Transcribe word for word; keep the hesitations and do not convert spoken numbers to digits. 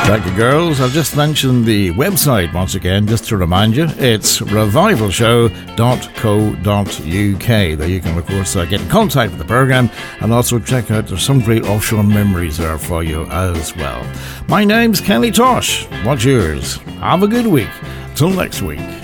Thank you, girls. I'll just mention the website once again, just to remind you. It's revival show dot co dot uk. There you can, of course, uh, get in contact with the programme and also check out, there's some great offshore memories there for you as well. My name's Kenny Tosh. What's yours? Have a good week. Till next week.